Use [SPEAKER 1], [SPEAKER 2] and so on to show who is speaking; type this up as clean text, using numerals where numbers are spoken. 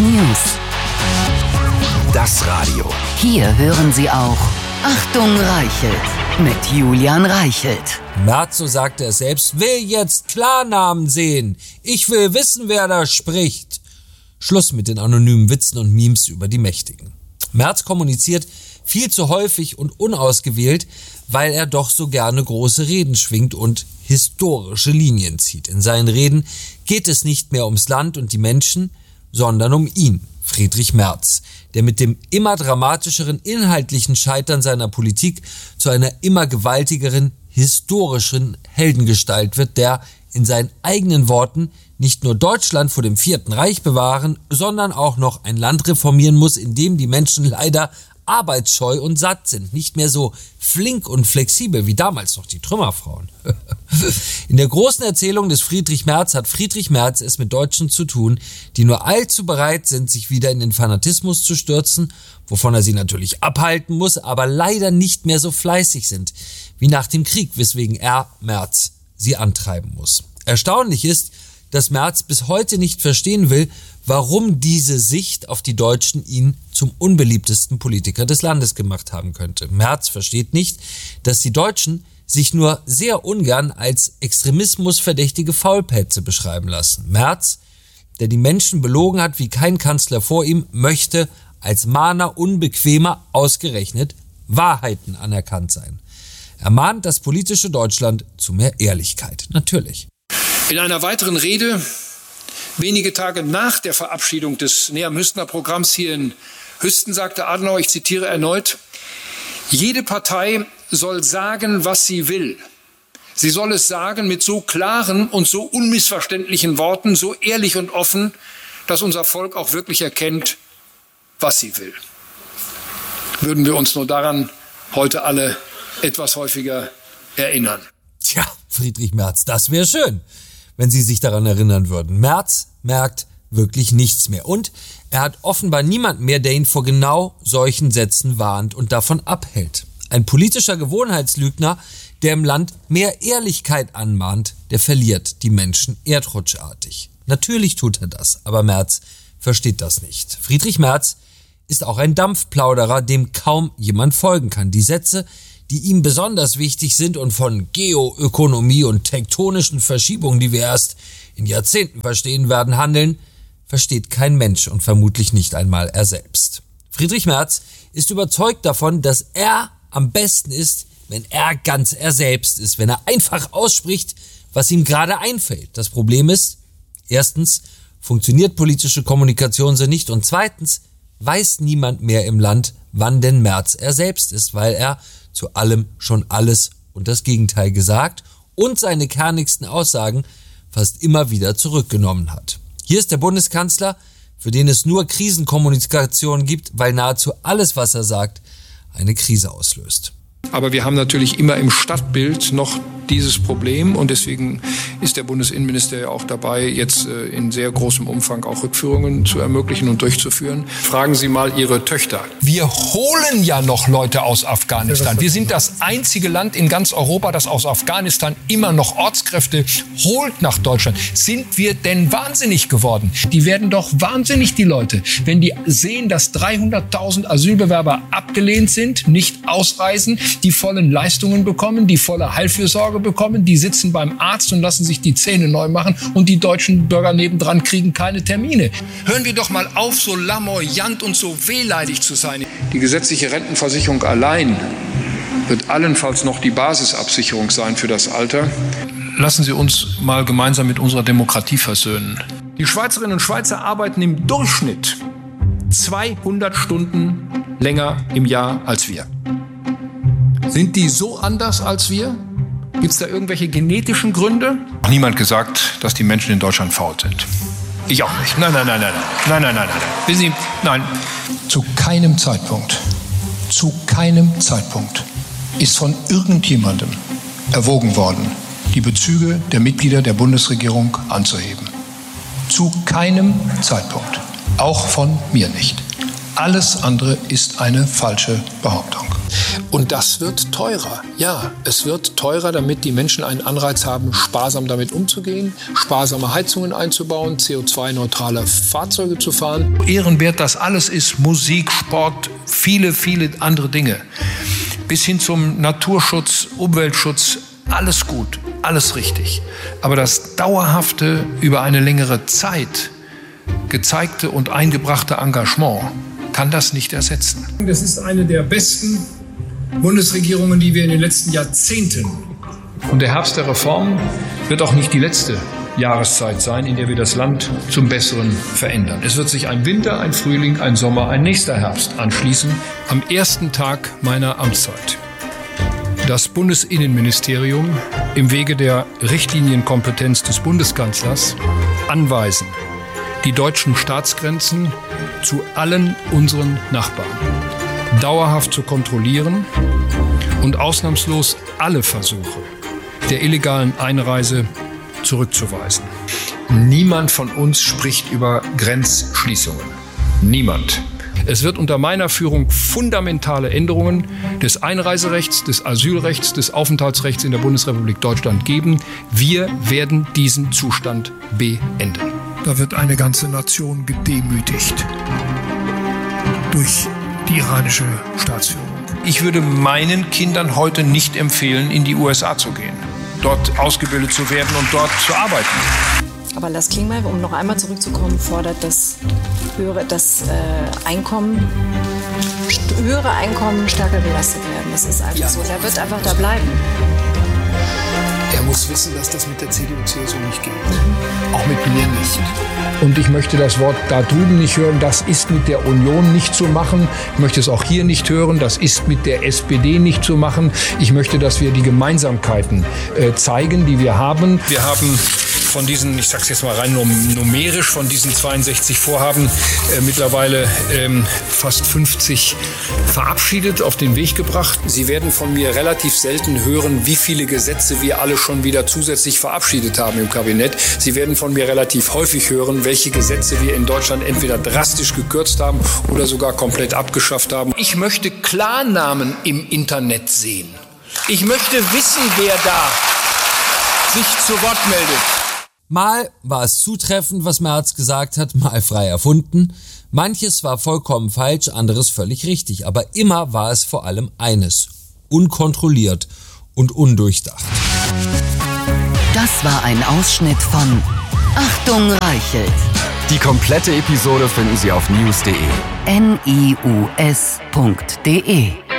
[SPEAKER 1] News.
[SPEAKER 2] Das Radio.
[SPEAKER 1] Hier hören Sie auch Achtung Reichelt mit Julian Reichelt.
[SPEAKER 3] Merz, so sagte er selbst, will jetzt Klarnamen sehen. Ich will wissen, wer da spricht. Schluss mit den anonymen Witzen und Memes über die Mächtigen. Merz kommuniziert viel zu häufig und unausgewählt, weil er doch so gerne große Reden schwingt und historische Linien zieht. In seinen Reden geht es nicht mehr ums Land und die Menschen, sondern um ihn, Friedrich Merz, der mit dem immer dramatischeren inhaltlichen Scheitern seiner Politik zu einer immer gewaltigeren historischen Heldengestalt wird, der in seinen eigenen Worten nicht nur Deutschland vor dem Vierten Reich bewahren, sondern auch noch ein Land reformieren muss, in dem die Menschen leider arbeitsscheu und satt sind, nicht mehr so flink und flexibel wie damals noch die Trümmerfrauen. In der großen Erzählung des Friedrich Merz hat Friedrich Merz es mit Deutschen zu tun, die nur allzu bereit sind, sich wieder in den Fanatismus zu stürzen, wovon er sie natürlich abhalten muss, aber leider nicht mehr so fleißig sind wie nach dem Krieg, weswegen er, Merz, sie antreiben muss. Erstaunlich ist, dass Merz bis heute nicht verstehen will, warum diese Sicht auf die Deutschen ihn zum unbeliebtesten Politiker des Landes gemacht haben könnte. Merz versteht nicht, dass die Deutschen sich nur sehr ungern als extremismusverdächtige Faulpelze beschreiben lassen. Merz, der die Menschen belogen hat wie kein Kanzler vor ihm, möchte als Mahner unbequemer ausgerechnet Wahrheiten anerkannt sein. Er mahnt das politische Deutschland zu mehr Ehrlichkeit. Natürlich.
[SPEAKER 4] In einer weiteren Rede, wenige Tage nach der Verabschiedung des Nehammer-Hüstner-Programms hier in Hüsten, sagte Adenauer, ich zitiere erneut, jede Partei soll sagen, was sie will. Sie soll es sagen mit so klaren und so unmissverständlichen Worten, so ehrlich und offen, dass unser Volk auch wirklich erkennt, was sie will. Würden wir uns nur daran heute alle etwas häufiger erinnern.
[SPEAKER 3] Tja, Friedrich Merz, das wäre schön, wenn Sie sich daran erinnern würden. Merz merkt wirklich nichts mehr. Und er hat offenbar niemand mehr, der ihn vor genau solchen Sätzen warnt und davon abhält. Ein politischer Gewohnheitslügner, der im Land mehr Ehrlichkeit anmahnt, der verliert die Menschen erdrutschartig. Natürlich tut er das, aber Merz versteht das nicht. Friedrich Merz ist auch ein Dampfplauderer, dem kaum jemand folgen kann. Die Sätze, die ihm besonders wichtig sind und von Geoökonomie und tektonischen Verschiebungen, die wir erst in Jahrzehnten verstehen werden, handeln, versteht kein Mensch und vermutlich nicht einmal er selbst. Friedrich Merz ist überzeugt davon, dass er am besten ist, wenn er ganz er selbst ist, wenn er einfach ausspricht, was ihm gerade einfällt. Das Problem ist, erstens funktioniert politische Kommunikation so nicht und zweitens weiß niemand mehr im Land, wann denn Merz er selbst ist, weil er zu allem schon alles und das Gegenteil gesagt und seine kernigsten Aussagen fast immer wieder zurückgenommen hat. Hier ist der Bundeskanzler, für den es nur Krisenkommunikation gibt, weil nahezu alles, was er sagt, eine Krise auslöst.
[SPEAKER 4] Aber wir haben natürlich immer im Stadtbild noch dieses Problem und deswegen ist der Bundesinnenminister ja auch dabei, jetzt in sehr großem Umfang auch Rückführungen zu ermöglichen und durchzuführen. Fragen Sie mal Ihre Töchter.
[SPEAKER 5] Wir holen ja noch Leute aus Afghanistan. Wir sind das einzige Land in ganz Europa, das aus Afghanistan immer noch Ortskräfte holt nach Deutschland. Sind wir denn wahnsinnig geworden? Die werden doch wahnsinnig, die Leute, wenn die sehen, dass 300.000 Asylbewerber abgelehnt sind, nicht ausreisen, die vollen Leistungen bekommen, die volle Heilfürsorge bekommen, die sitzen beim Arzt und lassen sich die Zähne neu machen und die deutschen Bürger nebendran kriegen keine Termine. Hören wir doch mal auf, so lamoyant und so wehleidig zu sein.
[SPEAKER 4] Die gesetzliche Rentenversicherung allein wird allenfalls noch die Basisabsicherung sein für das Alter.
[SPEAKER 5] Lassen Sie uns mal gemeinsam mit unserer Demokratie versöhnen.
[SPEAKER 4] Die Schweizerinnen und Schweizer arbeiten im Durchschnitt 200 Stunden länger im Jahr als wir. Sind die so anders als wir? Gibt es da irgendwelche genetischen Gründe?
[SPEAKER 5] Noch niemand gesagt, dass die Menschen in Deutschland faul sind. Ich auch nicht. Nein. Wissen Sie, nein. Zu keinem Zeitpunkt ist von irgendjemandem erwogen worden, die Bezüge der Mitglieder der Bundesregierung anzuheben. Zu keinem Zeitpunkt. Auch von mir nicht. Alles andere ist eine falsche Behauptung. Und das wird teurer. Ja, es wird teurer, damit die Menschen einen Anreiz haben, sparsam damit umzugehen, sparsame Heizungen einzubauen, CO2-neutrale Fahrzeuge zu fahren. Ehrenwert das alles ist, Musik, Sport, viele, viele andere Dinge. Bis hin zum Naturschutz, Umweltschutz, alles gut, alles richtig. Aber das dauerhafte, über eine längere Zeit gezeigte und eingebrachte Engagement kann das nicht ersetzen.
[SPEAKER 4] Das ist eine der besten Bundesregierungen, die wir in den letzten Jahrzehnten.
[SPEAKER 5] Und der Herbst der Reform wird auch nicht die letzte Jahreszeit sein, in der wir das Land zum Besseren verändern. Es wird sich ein Winter, ein Frühling, ein Sommer, ein nächster Herbst anschließen. Am ersten Tag meiner Amtszeit das Bundesinnenministerium im Wege der Richtlinienkompetenz des Bundeskanzlers anweisen, die deutschen Staatsgrenzen zu allen unseren Nachbarn dauerhaft zu kontrollieren und ausnahmslos alle Versuche der illegalen Einreise zurückzuweisen. Niemand von uns spricht über Grenzschließungen. Niemand. Es wird unter meiner Führung fundamentale Änderungen des Einreiserechts, des Asylrechts, des Aufenthaltsrechts in der Bundesrepublik Deutschland geben. Wir werden diesen Zustand beenden.
[SPEAKER 2] Da wird eine ganze Nation gedemütigt durch die iranische Staatsführung.
[SPEAKER 5] Ich würde meinen Kindern heute nicht empfehlen, in die USA zu gehen, dort ausgebildet zu werden und dort zu arbeiten.
[SPEAKER 6] Aber Lars Klingbeil, um noch einmal zurückzukommen, fordert höhere Einkommen stärker belastet werden. Das ist einfach so. Der wird einfach da bleiben.
[SPEAKER 2] Er muss wissen, dass das mit der CDU und CSU nicht geht. Auch mit mir nicht.
[SPEAKER 5] Und ich möchte das Wort da drüben nicht hören, das ist mit der Union nicht zu machen. Ich möchte es auch hier nicht hören, das ist mit der SPD nicht zu machen. Ich möchte, dass wir die Gemeinsamkeiten zeigen, die wir haben. Wir haben von diesen, ich sag's jetzt mal rein numerisch, von diesen 62 Vorhaben mittlerweile fast 50 verabschiedet, auf den Weg gebracht. Sie werden von mir relativ selten hören, wie viele Gesetze wir alle schon wieder zusätzlich verabschiedet haben im Kabinett. Sie werden von mir relativ häufig hören, welche Gesetze wir in Deutschland entweder drastisch gekürzt haben oder sogar komplett abgeschafft haben. Ich möchte Klarnamen im Internet sehen. Ich möchte wissen, wer da sich zu Wort meldet.
[SPEAKER 3] Mal war es zutreffend, was Merz gesagt hat, mal frei erfunden. Manches war vollkommen falsch, anderes völlig richtig. Aber immer war es vor allem eines: unkontrolliert und undurchdacht.
[SPEAKER 1] Das war ein Ausschnitt von Achtung Reichelt.
[SPEAKER 7] Die komplette Episode finden Sie auf news.de.
[SPEAKER 1] NIUS.de